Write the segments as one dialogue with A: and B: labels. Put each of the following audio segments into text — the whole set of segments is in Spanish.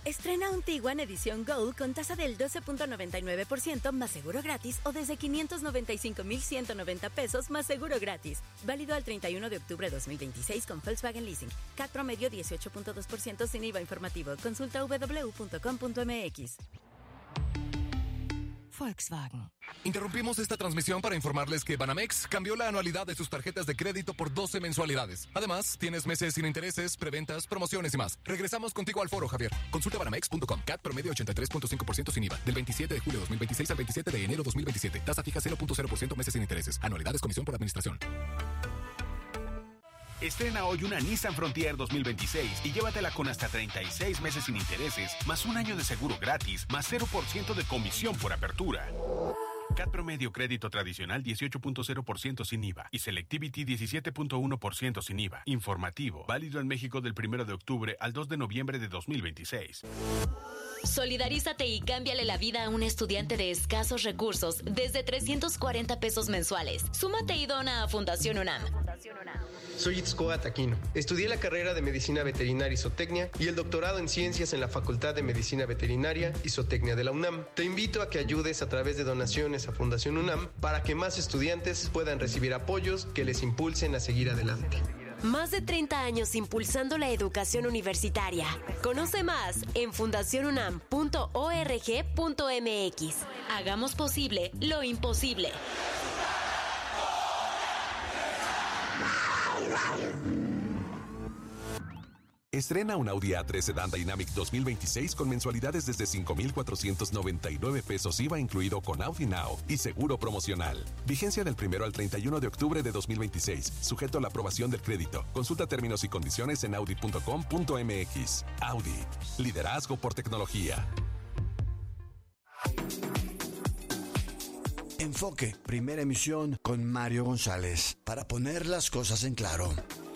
A: Estrena un Tiguan edición Gold con tasa del 12.99% más seguro gratis o desde 595,190 pesos más seguro gratis. Válido al 31 de octubre de 2026 con Volkswagen Leasing. CAT promedio 18.2% sin IVA informativo. Consulta www.com.mx. Volkswagen.
B: Interrumpimos esta transmisión para informarles que Banamex cambió la anualidad de sus tarjetas de crédito por 12 mensualidades. Además, tienes meses sin intereses, preventas, promociones y más. Regresamos contigo al foro, Javier. Consulta banamex.com. CAT promedio 83.5% sin IVA. Del 27 de julio 2026 al 27 de enero 2027. Tasa fija 0.0% meses sin intereses. Anualidades, comisión por administración.
C: Estrena hoy una Nissan Frontier 2026 y llévatela con hasta 36 meses sin intereses, más un año de seguro gratis, más 0% de comisión por apertura. CAT promedio crédito tradicional 18.0% sin IVA y Selectivity 17.1% sin IVA. Informativo, válido en México del 1 de octubre al 2 de noviembre de 2026.
D: Solidarízate y cámbiale la vida a un estudiante de escasos recursos desde 340 pesos mensuales. Súmate y dona a Fundación UNAM.
E: Soy Itzcoat Aquino. Estudié la carrera de Medicina Veterinaria y Zootecnia y el doctorado en Ciencias en la Facultad de Medicina Veterinaria y Zootecnia de la UNAM. Te invito a que ayudes a través de donaciones a Fundación UNAM para que más estudiantes puedan recibir apoyos que les impulsen a seguir adelante.
F: Más de 30 años impulsando la educación universitaria. Conoce más en fundacionunam.org.mx.
D: Hagamos posible lo imposible.
G: Estrena un Audi A3 Sedan Dynamic 2026 con mensualidades desde 5,499 pesos IVA incluido con Audi Now y seguro promocional. Vigencia del 1 al 31 de octubre de 2026, sujeto a la aprobación del crédito. Consulta términos y condiciones en audi.com.mx. Audi, liderazgo por tecnología.
H: Enfoque, primera emisión con Mario González, para poner las cosas en claro.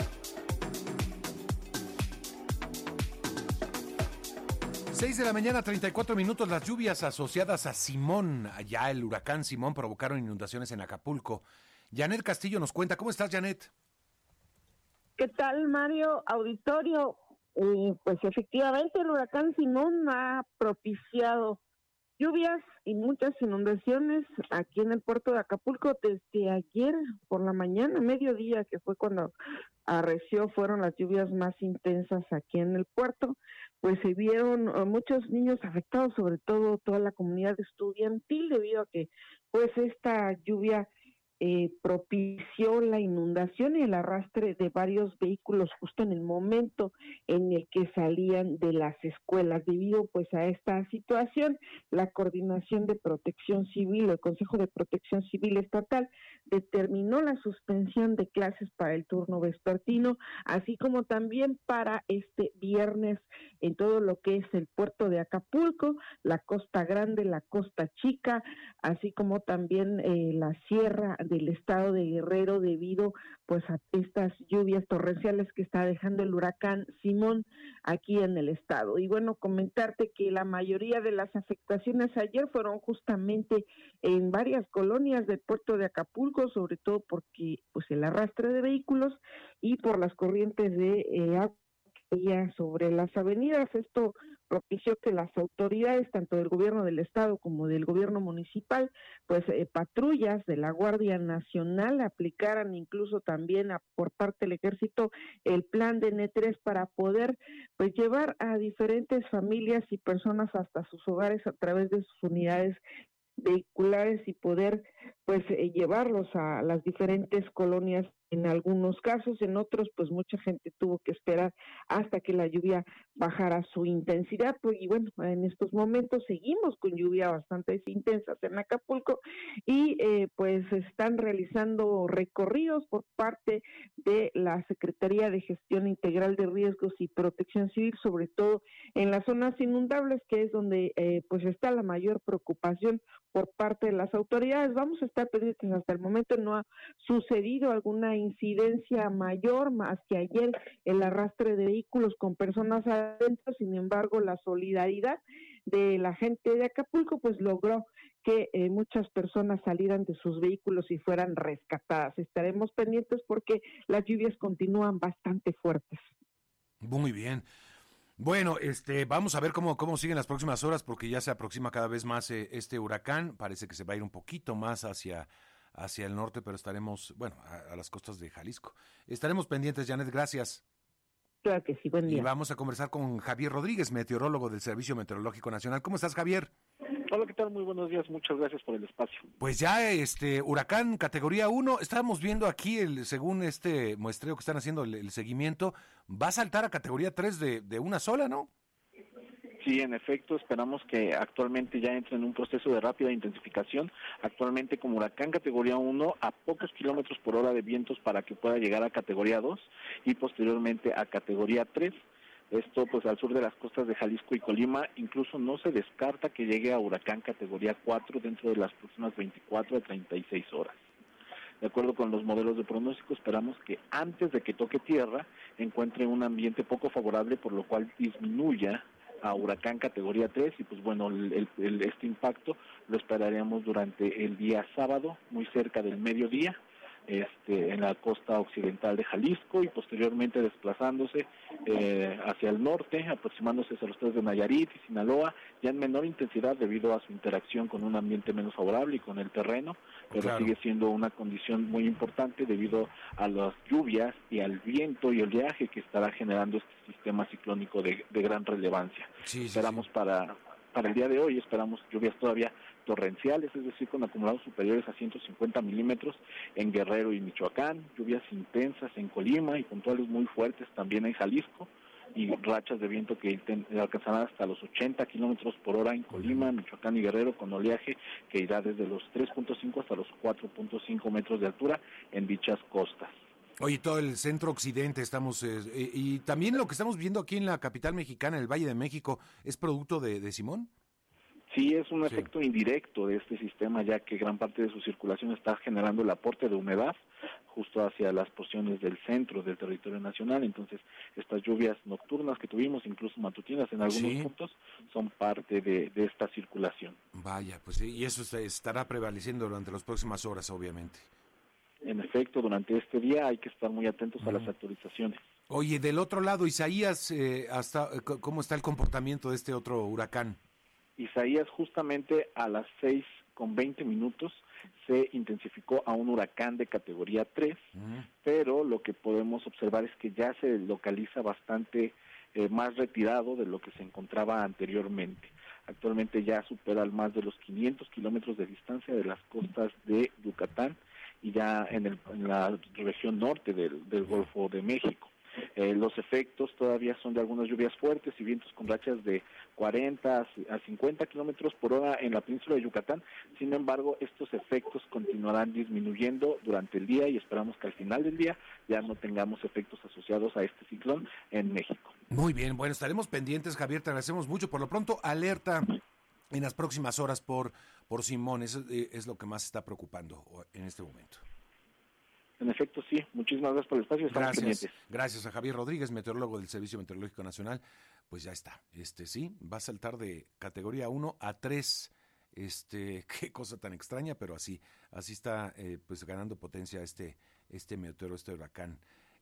I: 6 de la mañana, 34 minutos. Las lluvias asociadas a Simón, allá el huracán Simón, provocaron inundaciones en Acapulco. Janet Castillo nos cuenta. ¿Cómo estás, Janet?
J: ¿Qué tal, Mario? Auditorio. Pues efectivamente el huracán Simón ha propiciado lluvias y muchas inundaciones aquí en el puerto de Acapulco desde ayer por la mañana, mediodía, que fue cuando arreció, fueron las lluvias más intensas aquí en el puerto. Pues se vieron muchos niños afectados, sobre todo toda la comunidad estudiantil, debido a que pues esta lluvia propició la inundación y el arrastre de varios vehículos justo en el momento en el que salían de las escuelas. Debido pues a esta situación, la Coordinación de Protección Civil, el Consejo de Protección Civil Estatal, determinó la suspensión de clases para el turno vespertino, así como también para este viernes en todo lo que es el puerto de Acapulco, la Costa Grande, la Costa Chica, así como también la sierra del estado de Guerrero, debido pues a estas lluvias torrenciales que está dejando el huracán Simón aquí en el estado. Y bueno, comentarte que la mayoría de las afectaciones ayer fueron justamente en varias colonias del puerto de Acapulco, sobre todo porque pues el arrastre de vehículos y por las corrientes de agua sobre las avenidas. Esto propició que las autoridades, tanto del gobierno del estado como del gobierno municipal, pues patrullas de la Guardia Nacional aplicaran incluso también por parte del ejército el plan de N3 para poder pues llevar a diferentes familias y personas hasta sus hogares a través de sus unidades vehiculares y poder pues llevarlos a las diferentes colonias. En algunos casos, en otros, pues mucha gente tuvo que esperar hasta que la lluvia bajara su intensidad. Y bueno, en estos momentos seguimos con lluvia bastante intensas en Acapulco y pues están realizando recorridos por parte de la Secretaría de Gestión Integral de Riesgos y Protección Civil, sobre todo en las zonas inundables, que es donde pues está la mayor preocupación por parte de las autoridades. Vamos a estar pendientes. Hasta el momento no ha sucedido alguna incidencia mayor, más que ayer el arrastre de vehículos con personas adentro. Sin embargo, la solidaridad de la gente de Acapulco pues logró que muchas personas salieran de sus vehículos y fueran rescatadas. Estaremos pendientes porque las lluvias continúan bastante fuertes.
I: Muy bien. Bueno, vamos a ver cómo siguen las próximas horas, porque ya se aproxima cada vez más este huracán. Parece que se va a ir un poquito más hacia el norte, pero estaremos, a las costas de Jalisco. Estaremos pendientes, Janet, gracias.
J: Claro que sí, buen día.
I: Y vamos a conversar con Javier Rodríguez, meteorólogo del Servicio Meteorológico Nacional. ¿Cómo estás, Javier?
K: Hola, ¿qué tal? Muy buenos días, muchas gracias por el espacio.
I: Pues ya huracán categoría 1, estábamos viendo aquí, según este muestreo que están haciendo el seguimiento, va a saltar a categoría 3 de una sola, ¿no?
K: Sí, en efecto, esperamos que actualmente ya entre en un proceso de rápida intensificación, actualmente como huracán categoría 1 a pocos kilómetros por hora de vientos para que pueda llegar a categoría 2 y posteriormente a categoría 3. Esto pues al sur de las costas de Jalisco y Colima, incluso no se descarta que llegue a huracán categoría 4 dentro de las próximas 24 a 36 horas. De acuerdo con los modelos de pronóstico, esperamos que antes de que toque tierra encuentre un ambiente poco favorable, por lo cual disminuya a huracán categoría 3 y pues bueno, este impacto lo esperaríamos durante el día sábado, muy cerca del mediodía, en la costa occidental de Jalisco y posteriormente desplazándose hacia el norte, aproximándose hacia los estados de Nayarit y Sinaloa, ya en menor intensidad debido a su interacción con un ambiente menos favorable y con el terreno, pero claro, sigue siendo una condición muy importante debido a las lluvias y al viento y oleaje que estará generando este sistema ciclónico de gran relevancia. Esperamos para el día de hoy, esperamos lluvias todavía torrenciales, es decir, con acumulados superiores a 150 milímetros en Guerrero y Michoacán, lluvias intensas en Colima y puntuales muy fuertes también en Jalisco, y rachas de viento que alcanzarán hasta los 80 kilómetros por hora en Colima, Michoacán y Guerrero, con oleaje que irá desde los 3.5 hasta los 4.5 metros de altura en dichas costas.
I: Oye, todo el centro occidente estamos, y también lo que estamos viendo aquí en la capital mexicana, el Valle de México, ¿es producto de Simón?
K: Sí, es un efecto indirecto de este sistema, ya que gran parte de su circulación está generando el aporte de humedad justo hacia las porciones del centro del territorio nacional. Entonces, estas lluvias nocturnas que tuvimos, incluso matutinas en algunos puntos, son parte de esta circulación.
I: Vaya, pues y eso estará prevaleciendo durante las próximas horas, obviamente.
K: En efecto, durante este día hay que estar muy atentos a las actualizaciones.
I: Oye, del otro lado, Isaías, ¿cómo está el comportamiento de este otro huracán?
K: Isaías, justamente a las 6:20 se intensificó a un huracán de categoría 3, pero lo que podemos observar es que ya se localiza bastante más retirado de lo que se encontraba anteriormente. Actualmente ya supera más de los 500 kilómetros de distancia de las costas de Yucatán y ya en la región norte del Golfo de México. Los efectos todavía son de algunas lluvias fuertes y vientos con rachas de 40 a 50 kilómetros por hora en la península de Yucatán. Sin embargo, estos efectos continuarán disminuyendo durante el día y esperamos que al final del día ya no tengamos efectos asociados a este ciclón en México.
I: Muy bien, bueno, estaremos pendientes, Javier, te agradecemos mucho. Por lo pronto, alerta en las próximas horas por Simón, eso es lo que más está preocupando en este momento.
K: En efecto, sí. Muchísimas gracias por el espacio. Estamos pendientes.
I: Gracias a Javier Rodríguez, meteorólogo del Servicio Meteorológico Nacional. Pues ya está. Sí, va a saltar de categoría 1 a 3. Qué cosa tan extraña, pero así está pues ganando potencia este meteoro, este huracán.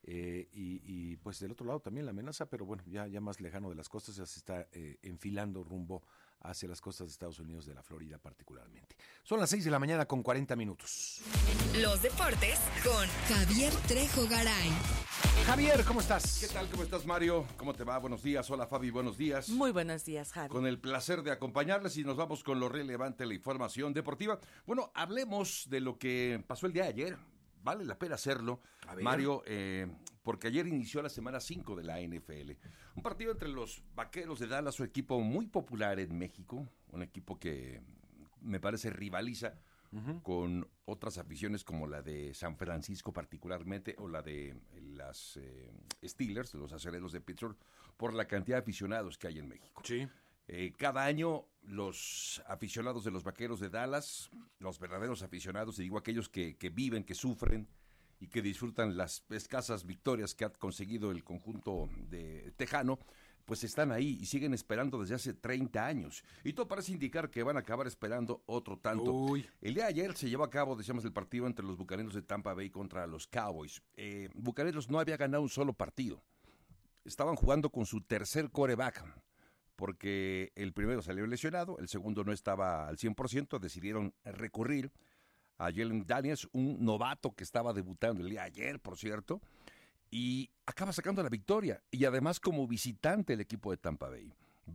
I: Y pues del otro lado también la amenaza, pero bueno, ya más lejano de las costas, ya se está enfilando rumbo hacia las costas de Estados Unidos, de la Florida particularmente. Son las 6:40 a.m.
L: Los deportes con Javier Trejo Garay.
I: Javier, ¿cómo estás?
M: ¿Qué tal? ¿Cómo estás, Mario? ¿Cómo te va? Buenos días. Hola, Fabi, buenos días.
N: Muy buenos días, Javi.
M: Con el placer de acompañarles y nos vamos con lo relevante de la información deportiva. Bueno, hablemos de lo que pasó el día de ayer. Vale la pena hacerlo, Mario, porque ayer inició la semana 5 de la NFL. Un partido entre los Vaqueros de Dallas, un equipo muy popular en México, un equipo que me parece rivaliza con otras aficiones como la de San Francisco particularmente, o la de las Steelers, los Acereros de Pittsburgh, por la cantidad de aficionados que hay en México.
I: Sí.
M: Cada año los aficionados de los Vaqueros de Dallas, los verdaderos aficionados, y digo aquellos que viven, que sufren y que disfrutan las escasas victorias que ha conseguido el conjunto de tejano, pues están ahí y siguen esperando desde hace 30 años. Y todo parece indicar que van a acabar esperando otro tanto.
I: Uy.
M: El día de ayer se llevó a cabo, decíamos, el partido entre los Bucaneros de Tampa Bay contra los Cowboys. Bucaneros no había ganado un solo partido. estaban jugando con su tercer quarterback, porque el primero salió lesionado, el segundo no estaba al 100%, decidieron recurrir a Jalen Daniels, un novato que estaba debutando el día de ayer, por cierto, y acaba sacando la victoria, y además como visitante el equipo de Tampa Bay.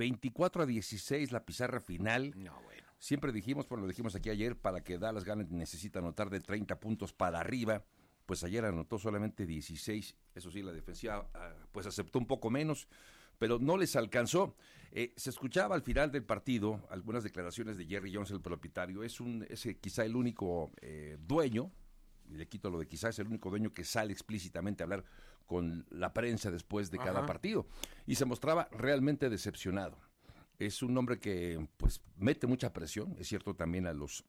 M: 24-16 la pizarra final.
I: No, bueno.
M: Siempre dijimos, lo dijimos aquí ayer, para que Dallas gane necesita anotar de 30 puntos para arriba. Pues ayer anotó solamente 16. Eso sí, la defensiva pues aceptó un poco menos, pero no les alcanzó. Se escuchaba al final del partido algunas declaraciones de Jerry Jones, el propietario. Es quizá el único dueño, y le quito lo de quizá, es el único dueño que sale explícitamente a hablar con la prensa después de cada partido. Y se mostraba realmente decepcionado. Es un hombre que pues mete mucha presión, es cierto, también a los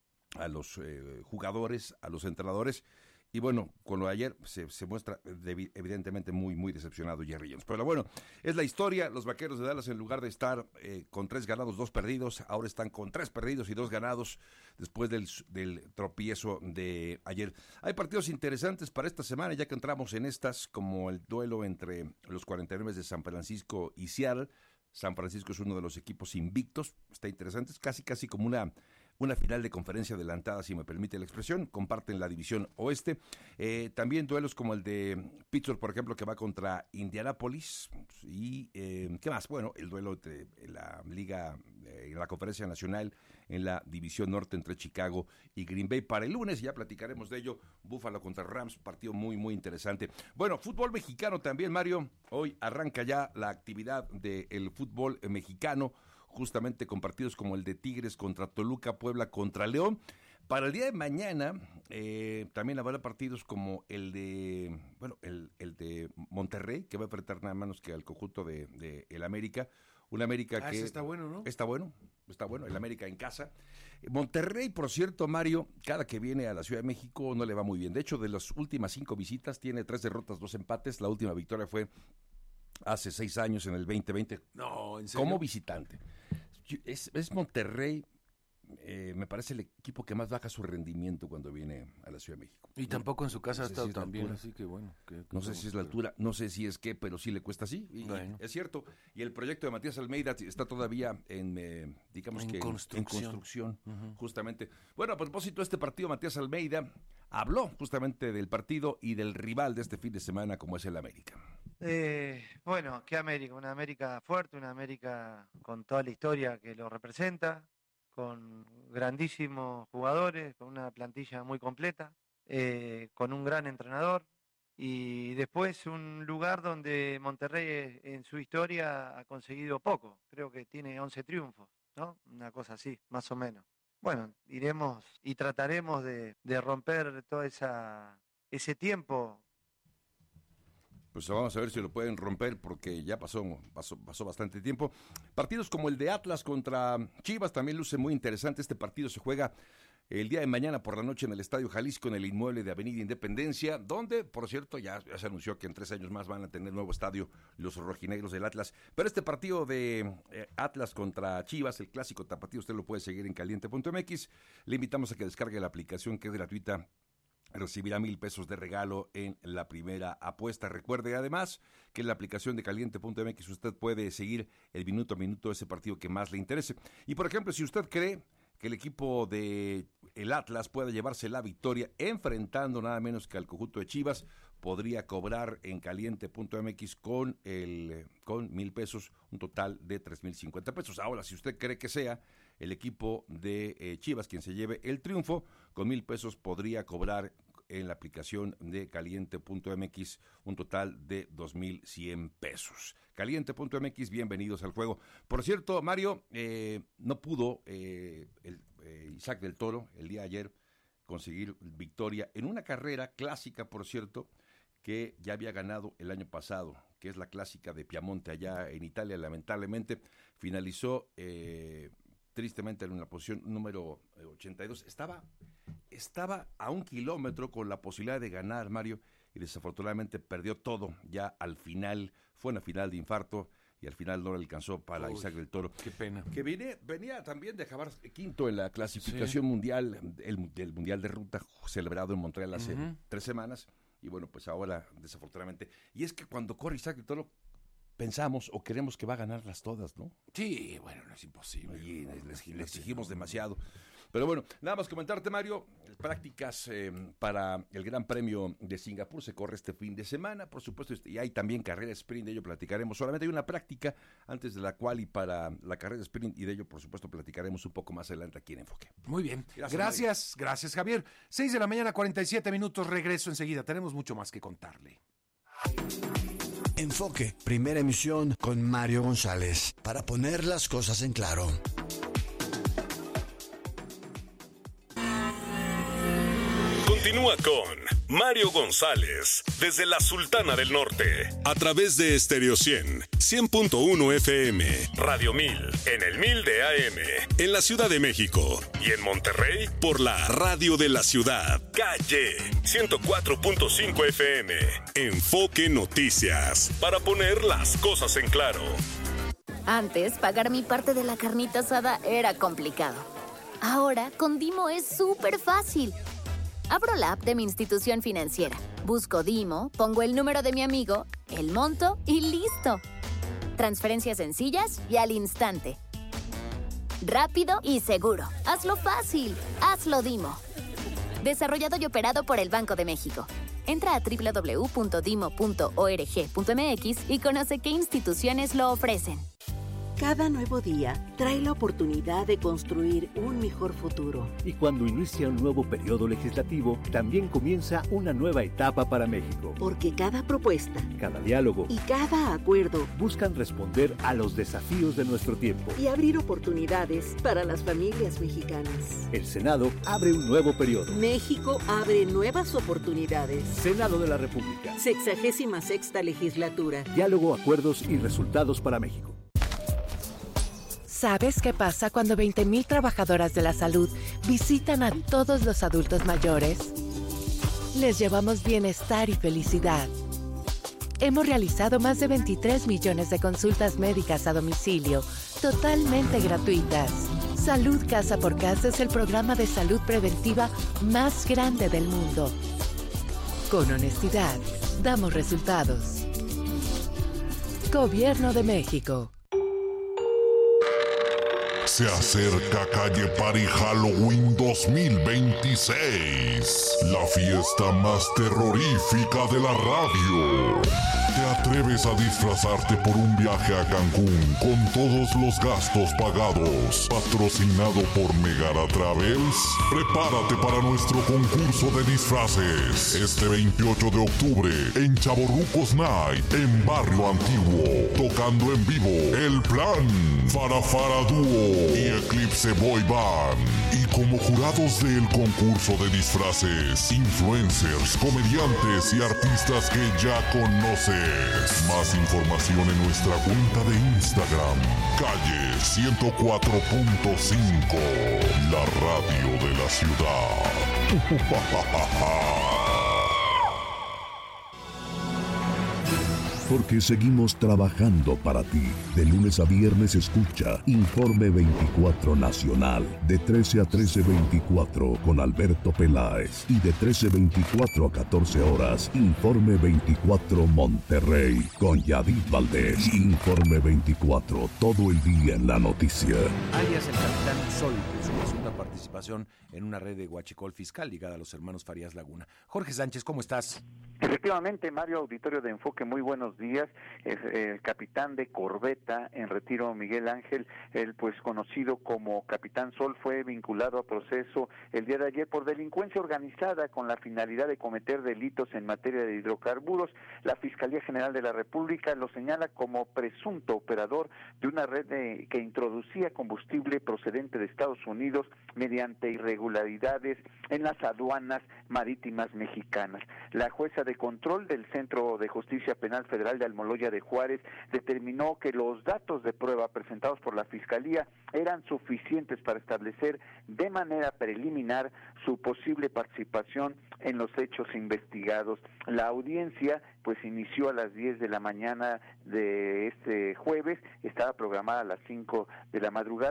M: jugadores, a los entrenadores. Y bueno, con lo de ayer se muestra evidentemente muy, muy decepcionado Jerry Jones. Pero bueno, es la historia. Los Vaqueros de Dallas, en lugar de estar con 3 ganados, 2 perdidos, ahora están con 3 perdidos y 2 ganados después del tropiezo de ayer. Hay partidos interesantes para esta semana, ya que entramos en estas, como el duelo entre los 49 de San Francisco y Seattle. San Francisco es uno de los equipos invictos, está interesante, es casi como una final de conferencia adelantada, si me permite la expresión. Comparten la división oeste. También duelos como el de Pittsburgh, por ejemplo, que va contra Indianápolis. Y, ¿qué más? Bueno, el duelo de la liga, en la conferencia nacional, en la división norte entre Chicago y Green Bay. Para el lunes, ya platicaremos de ello, Buffalo contra Rams, partido muy, muy interesante. Bueno, fútbol mexicano también, Mario. Hoy arranca ya la actividad del fútbol mexicano, justamente con partidos como el de Tigres contra Toluca, Puebla contra León. Para el día de mañana también habrá partidos como el de Monterrey, que va a enfrentar nada menos que al conjunto de el América. Un América que
I: está bueno, ¿no?
M: Está bueno, el América en casa. Monterrey, por cierto, Mario, cada que viene a la Ciudad de México no le va muy bien. De hecho, de las últimas 5 visitas tiene 3 derrotas, 2 empates. La última victoria fue hace 6 años, en el 2020.
I: No, ¿en serio?
M: Como visitante. Es Monterrey, me parece el equipo que más baja su rendimiento cuando viene a la Ciudad de México.
I: Y tampoco en su casa ha estado
M: si
I: tan bien, así que bueno.
M: No sé si es la altura, no sé si es qué, pero sí le cuesta así. Y es cierto. Y el proyecto de Matías Almeida está todavía en construcción. Justamente. Bueno, a propósito de este partido, Matías Almeida habló justamente del partido y del rival de este fin de semana, como es el América.
N: Bueno, ¿qué América? Una América fuerte, una América con toda la historia que lo representa, con grandísimos jugadores, con una plantilla muy completa, con un gran entrenador, y después un lugar donde Monterrey en su historia ha conseguido poco. Creo que tiene 11 triunfos, ¿no? Una cosa así, más o menos. Bueno, iremos y trataremos de romper todo ese tiempo.
M: Pues vamos a ver si lo pueden romper, porque ya pasó bastante tiempo. Partidos como el de Atlas contra Chivas también luce muy interesante. Este partido se juega el día de mañana por la noche en el Estadio Jalisco, en el inmueble de Avenida Independencia, donde, por cierto, ya se anunció que en 3 años más van a tener nuevo estadio los rojinegros del Atlas. Pero este partido de Atlas contra Chivas, el clásico tapatío, usted lo puede seguir en caliente.mx. Le invitamos a que descargue la aplicación, que es gratuita. Recibirá $1,000 de regalo en la primera apuesta. Recuerde además que en la aplicación de caliente.mx usted puede seguir el minuto a minuto de ese partido que más le interese. Y por ejemplo, si usted cree que el equipo de el Atlas pueda llevarse la victoria enfrentando nada menos que al conjunto de Chivas, podría cobrar en caliente.mx con $1,000, un total de $3,050. Ahora, si usted cree que sea el equipo de Chivas quien se lleve el triunfo, con $1,000 podría cobrar en la aplicación de caliente.mx un total de $2,100. Caliente.mx, bienvenidos al juego. Por cierto, Mario, no pudo Isaac del Toro el día de ayer conseguir victoria en una carrera clásica, por cierto, que ya había ganado el año pasado, que es la clásica de Piamonte allá en Italia. Lamentablemente finalizó tristemente en la posición número 82. Estaba a 1 kilómetro con la posibilidad de ganar, Mario, y desafortunadamente perdió todo ya al final. Fue una final de infarto y al final no le alcanzó para Isaac del Toro.
I: Qué pena.
M: Que venía también de acabar quinto en la clasificación mundial, del Mundial de Ruta, celebrado en Montreal hace 3 semanas. Y bueno, pues ahora, desafortunadamente. Y es que cuando corre Isaac del Toro, pensamos o queremos que va a ganarlas todas, ¿no?
I: Sí, bueno, no es imposible.
M: Y le exigimos demasiado. Pero bueno, nada más comentarte, Mario, prácticas para el Gran Premio de Singapur se corre este fin de semana, por supuesto, y hay también carrera sprint, de ello platicaremos. Solamente hay una práctica antes de la cual y para la carrera sprint, y de ello, por supuesto, platicaremos un poco más adelante aquí en Enfoque.
I: Muy bien, gracias Javier. 6:47 a.m, regreso enseguida, tenemos mucho más que contarle.
H: Enfoque, primera emisión con Mario González, para poner las cosas en claro.
O: Continúa con Mario González desde la Sultana del Norte a través de Estéreo 100.1 FM, Radio 1000 en el 1000 de AM en la Ciudad de México y en Monterrey por la Radio de la Ciudad, Calle 104.5 FM. Enfoque Noticias para poner las cosas en claro.
P: Antes, pagar mi parte de la carnita asada era complicado. Ahora, con Dimo es súper fácil. Abro la app de mi institución financiera, busco Dimo, pongo el número de mi amigo, el monto y ¡listo! Transferencias sencillas y al instante. Rápido y seguro. Hazlo fácil. Hazlo Dimo. Desarrollado y operado por el Banco de México. Entra a www.dimo.org.mx y conoce qué instituciones lo ofrecen.
Q: Cada nuevo día trae la oportunidad de construir un mejor futuro.
R: Y cuando inicia un nuevo periodo legislativo, también comienza una nueva etapa para México.
Q: Porque cada propuesta,
R: cada diálogo
Q: y cada acuerdo
R: buscan responder a los desafíos de nuestro tiempo
Q: y abrir oportunidades para las familias mexicanas.
R: El Senado abre un nuevo periodo.
Q: México abre nuevas oportunidades.
R: Senado de la República.
Q: 66ª legislatura.
R: Diálogo, acuerdos y resultados para México.
S: ¿Sabes qué pasa cuando 20,000 trabajadoras de la salud visitan a todos los adultos mayores? Les llevamos bienestar y felicidad. Hemos realizado más de 23 millones de consultas médicas a domicilio, totalmente gratuitas. Salud Casa por Casa es el programa de salud preventiva más grande del mundo. Con honestidad, damos resultados. Gobierno de México.
T: Se acerca Calle Party Halloween 2026, la fiesta más terrorífica de la radio. ¿Te atreves a disfrazarte por un viaje a Cancún con todos los gastos pagados? Patrocinado por Megara Travels. Prepárate para nuestro concurso de disfraces este 28 de octubre en Chavorrucos Night en Barrio Antiguo. Tocando en vivo El Plan, Farafara Dúo y Eclipse Boy Band. Y como jurados del concurso de disfraces, influencers, comediantes y artistas que ya conoces. Más información en nuestra cuenta de Instagram, Calle 104.5, la radio de la ciudad.
U: Porque seguimos trabajando para ti. De lunes a viernes escucha Informe 24 Nacional, de 13 a 13:24 con Alberto Peláez. Y de 13:24 a 14 horas, Informe 24 Monterrey con Yadid Valdés. Informe 24, todo el día en la noticia.
I: Alias el Capitán Sol, en su segunda participación en una red de huachicol fiscal ligada a los hermanos Farías Laguna. Jorge Sánchez, ¿cómo estás?
V: Efectivamente, Mario, auditorio de Enfoque, muy buenos días. El capitán de corbeta en retiro, Miguel Ángel, él pues conocido como Capitán Sol, fue vinculado a proceso el día de ayer por delincuencia organizada con la finalidad de cometer delitos en materia de hidrocarburos. La Fiscalía General de la República lo señala como presunto operador de una red que introducía combustible procedente de Estados Unidos mediante irregularidades en las aduanas marítimas mexicanas. La jueza de control del Centro de Justicia Penal Federal de Almoloya de Juárez determinó que los datos de prueba presentados por la Fiscalía eran suficientes para establecer de manera preliminar su posible participación en los hechos investigados. La audiencia pues inició a las 10 de la mañana de este jueves, estaba programada a las 5 de la madrugada.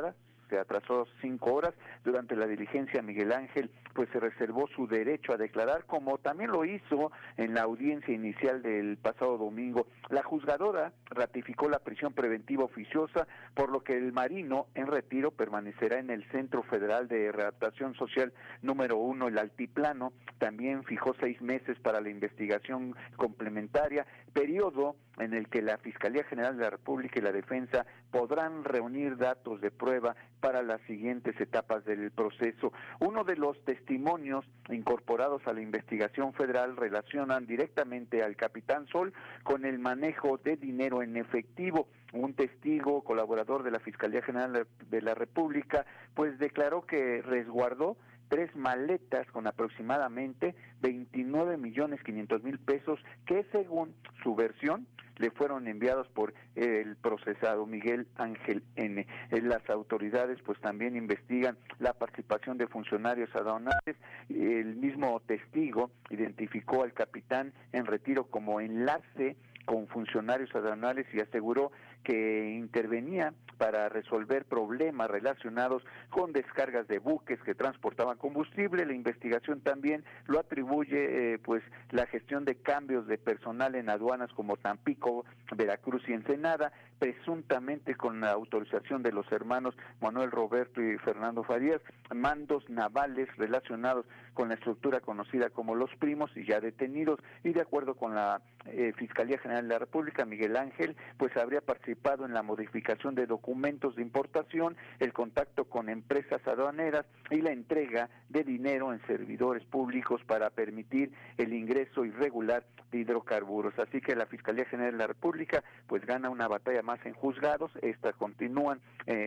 V: se atrasó 5 horas. Durante la diligencia, Miguel Ángel pues se reservó su derecho a declarar, como también lo hizo en la audiencia inicial del pasado domingo. La juzgadora ratificó la prisión preventiva oficiosa, por lo que el marino en retiro permanecerá en el Centro Federal de Readaptación Social número 1, el Altiplano. También fijó 6 meses para la investigación complementaria, periodo en el que la Fiscalía General de la República y la Defensa podrán reunir datos de prueba para las siguientes etapas del proceso. Uno de los testimonios incorporados a la investigación federal relacionan directamente al capitán Sol con el manejo de dinero en efectivo. Un testigo colaborador de la Fiscalía General de la República pues declaró que resguardó 3 maletas con aproximadamente 29.500.000 pesos que, según su versión, le fueron enviados por el procesado Miguel Ángel N. Las autoridades pues también investigan la participación de funcionarios aduanales. El mismo testigo identificó al capitán en retiro como enlace con funcionarios aduanales y aseguró que intervenía para resolver problemas relacionados con descargas de buques que transportaban combustible. La investigación también lo atribuye pues la gestión de cambios de personal en aduanas como Tampico, Veracruz y Ensenada, presuntamente con la autorización de los hermanos Manuel Roberto y Fernando Farías, mandos navales relacionados con la estructura conocida como Los Primos y ya detenidos. Y de acuerdo con la Fiscalía General de la República, Miguel Ángel pues habría participado en la modificación de documentos de importación, el contacto con empresas aduaneras y la entrega de dinero en servidores públicos para permitir el ingreso irregular de hidrocarburos. Así que la Fiscalía General de la República pues gana una batalla más en juzgados. Estas continúan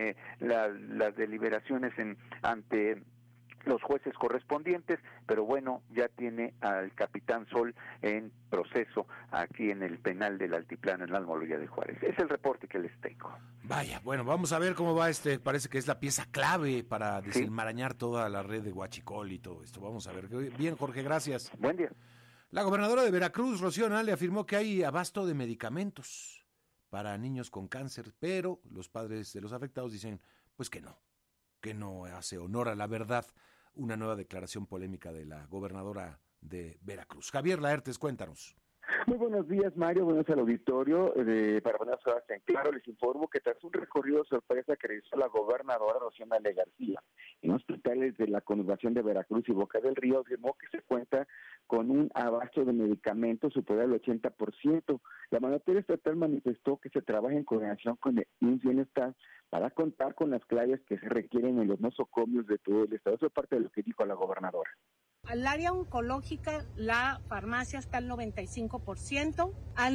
V: las deliberaciones ante los jueces correspondientes, pero bueno, ya tiene al capitán Sol en proceso aquí en el penal del Altiplano, en la Almoloya de Juárez. Es el reporte que les tengo.
I: Vaya, bueno, vamos a ver cómo va parece que es la pieza clave para desenmarañar toda la red de Huachicol y todo esto. Vamos a ver. Bien, Jorge, gracias.
V: Buen día.
I: La gobernadora de Veracruz, Rocío Nale, afirmó que hay abasto de medicamentos para niños con cáncer, pero los padres de los afectados dicen pues que no hace honor a la verdad. Una nueva declaración polémica de la gobernadora de Veracruz. Javier Laertes, cuéntanos.
A: Muy buenos días, Mario. Buenos días al auditorio. Para ponernos en claro, les informo que tras un recorrido sorpresa que realizó la gobernadora Rocío Nale García en hospitales de la conurbación de Veracruz y Boca del Río, afirmó que se cuenta con un abasto de medicamentos superior al 80%. La mandataria estatal manifestó que se trabaja en coordinación con el IMSS Bienestar para contar con las claves que se requieren en los nosocomios de todo el estado. Eso es parte de lo que dijo la gobernadora.
B: Al área oncológica, la farmacia está al 95%,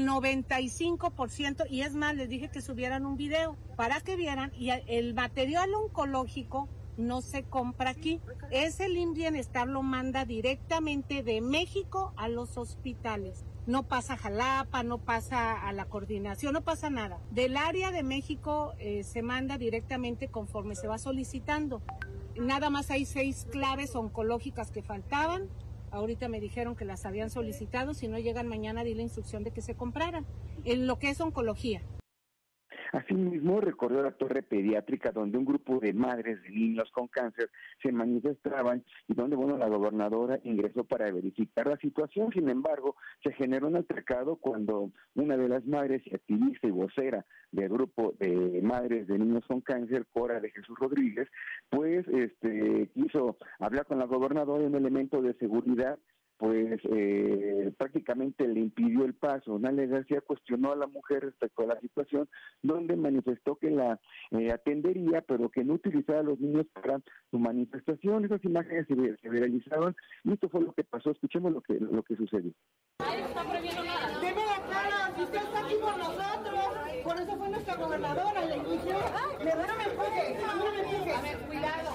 B: y es más, les dije que subieran un video para que vieran, y el material oncológico no se compra aquí. Ese IMSS Bienestar lo manda directamente de México a los hospitales. No pasa a Jalapa, no pasa a la coordinación, no pasa nada. Del área de México se manda directamente conforme se va solicitando. Nada más hay 6 claves oncológicas que faltaban. Ahorita me dijeron que las habían solicitado. Si no llegan mañana, di la instrucción de que se compraran. En lo que es oncología.
A: Asimismo, recorrió la torre pediátrica donde un grupo de madres de niños con cáncer se manifestaban y donde, la gobernadora ingresó para verificar la situación. Sin embargo, se generó un altercado cuando una de las madres, activista y vocera del grupo de madres de niños con cáncer, Cora de Jesús Rodríguez, pues quiso hablar con la gobernadora y un elemento de seguridad pues prácticamente le impidió el paso. Nale García cuestionó a la mujer respecto a la situación, donde manifestó que la atendería, pero que no utilizaba a los niños para su manifestación. Esas imágenes se viralizaron y esto fue lo que pasó. Escuchemos lo que sucedió.
W: Ahí no está prohibiendo nada. Deme la cara, si usted está aquí por nosotros. Por eso fue nuestra gobernadora, la inclusión. No me empuje, no me empuje. A ver, cuidado.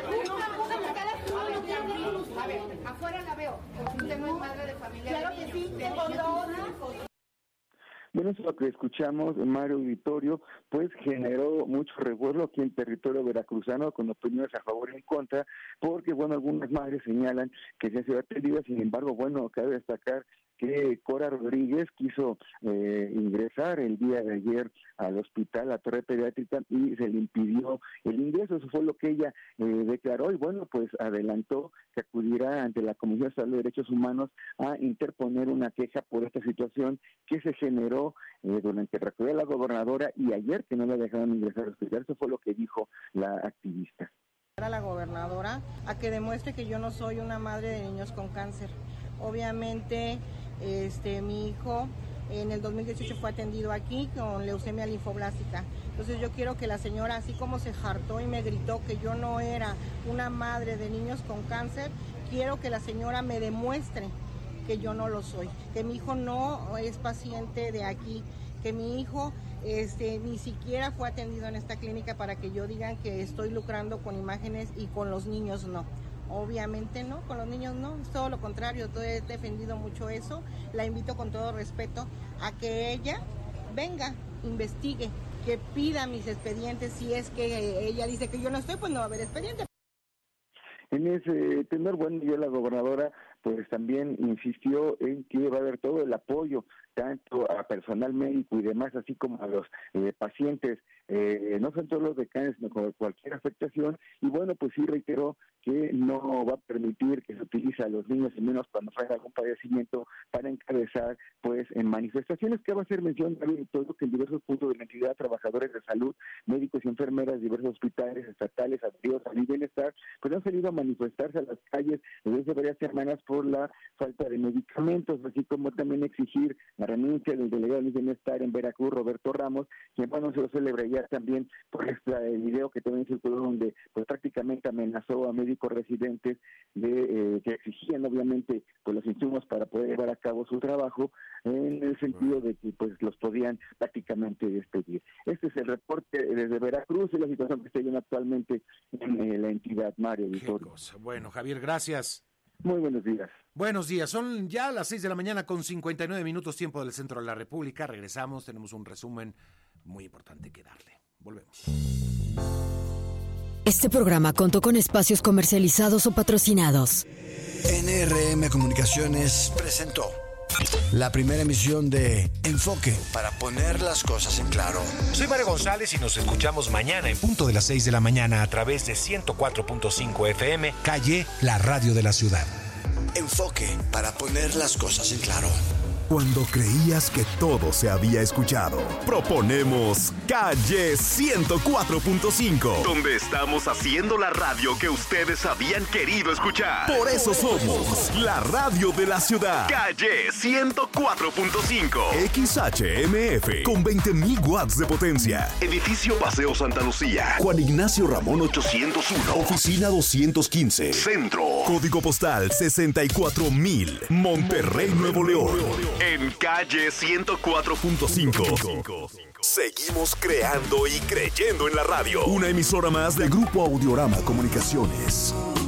W: A ver, afuera la veo. Porque usted no es madre de familia. Claro que sí, tengo dos.
A: Bueno, eso es lo que escuchamos, Mario Auditorio, pues generó mucho revuelo aquí en territorio veracruzano con opiniones a favor y en contra, porque, algunas madres señalan que se ha sido atendida. Sin embargo, cabe destacar que Cora Rodríguez quiso ingresar el día de ayer al hospital, a Torre Pediátrica, y se le impidió el ingreso. Eso fue lo que ella declaró, y bueno, pues adelantó que acudirá ante la Comisión Estatal de Derechos Humanos a interponer una queja por esta situación que se generó durante el recorrido de la gobernadora y ayer, que no la dejaron ingresar al hospital. Eso fue lo que dijo la activista.
B: A la gobernadora a que demuestre que yo no soy una madre de niños con cáncer. Obviamente, mi hijo en el 2018 fue atendido aquí con leucemia linfoblástica. Entonces yo quiero que la señora, así como se hartó y me gritó que yo no era una madre de niños con cáncer, quiero que la señora me demuestre que yo no lo soy, que mi hijo no es paciente de aquí, que mi hijo ni siquiera fue atendido en esta clínica para que yo digan que estoy lucrando con imágenes y con los niños no. Obviamente no, con los niños no, es todo lo contrario, he defendido mucho eso. La invito con todo respeto a que ella venga, investigue, que pida mis expedientes. Si es que ella dice que yo no estoy, pues no va a haber expediente.
A: En ese tenor, bueno, ya la gobernadora pues también insistió en que va a haber todo el apoyo, tanto a personal médico y demás, así como a los pacientes, no son todos los de cáncer, sino con cualquier afectación, y bueno, pues sí reiteró que no va a permitir que se utilice a los niños, y menos cuando fuera algún padecimiento, para encabezar pues en manifestaciones, que va a hacer mención de todo, que en diversos puntos de la entidad, trabajadores de salud, médicos y enfermeras, diversos hospitales estatales, adheridos al bienestar, pues han salido a manifestarse a las calles desde hace varias semanas por la falta de medicamentos, así como también exigir la renuncia del delegado del bienestar en Veracruz, Roberto Ramos, quien bueno se lo celebra ya también por el video que también circuló, donde pues prácticamente amenazó a médicos residentes de que exigían obviamente pues los insumos para poder llevar a cabo su trabajo, en el sentido de que pues los podían prácticamente despedir. Este es el reporte desde Veracruz y la situación que está viviendo actualmente en la entidad, Mario.
I: Bueno, Javier, gracias.
A: Muy buenos días.
I: Buenos días, son ya las 6 de la mañana con 59 minutos, tiempo del centro de la República. Regresamos, tenemos un resumen muy importante que darle. Volvemos.
C: Este programa contó con espacios comercializados o patrocinados.
H: NRM Comunicaciones presentó la primera emisión de Enfoque, para poner las cosas en claro.
E: Soy Mario González y nos escuchamos mañana en punto de las 6 de la mañana a través de 104.5 FM, Calle, la radio de la ciudad.
H: Enfoque, para poner las cosas en claro.
U: Cuando creías que todo se había escuchado, proponemos Calle 104.5,
F: donde estamos haciendo la radio que ustedes habían querido escuchar.
U: Por eso somos la radio de la ciudad.
F: Calle 104.5.
U: XHMF, con 20,000 watts de potencia.
F: Edificio Paseo Santa Lucía.
U: Juan Ignacio Ramón 801. Oficina 215.
F: Centro.
U: Código postal 64,000. Monterrey, Nuevo León.
F: En Calle 104.5.
U: Seguimos creando y creyendo en la radio. Una emisora más de Grupo Audiorama Comunicaciones.